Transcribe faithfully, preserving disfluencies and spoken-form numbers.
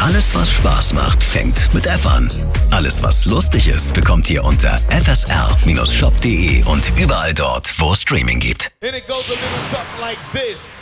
Alles, was Spaß macht, fängt mit F an. Alles, was lustig ist, bekommt ihr unter f s r Bindestrich shop punkt d e und überall dort, wo es Streaming gibt. And it goes a little something like this.